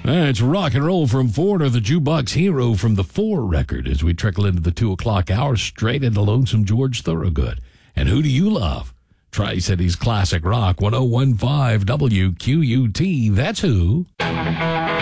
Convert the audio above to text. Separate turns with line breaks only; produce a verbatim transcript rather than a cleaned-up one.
It's rock and roll from Florida, the Jukebox Hero from the Four record, as we trickle into the two o'clock hour straight into Lonesome George Thorogood. And who do you love? Tri-Cities Classic Rock, one oh one point five W Q U T. That's who.